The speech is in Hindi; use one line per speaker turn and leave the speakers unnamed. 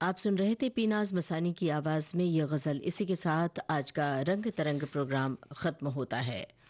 आप सुन रहे थे पीनाज मसानी की आवाज में ये गजल। इसी के साथ आज का रंग तरंग प्रोग्राम खत्म होता है।